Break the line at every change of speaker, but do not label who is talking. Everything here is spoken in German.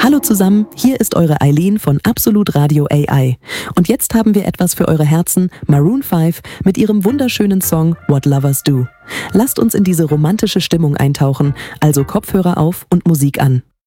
Hallo zusammen, hier ist eure Eileen von Absolut Radio AI. Und jetzt haben wir etwas für eure Herzen, Maroon 5 mit ihrem wunderschönen Song What Lovers Do. Lasst uns in diese romantische Stimmung eintauchen, also Kopfhörer auf und Musik an.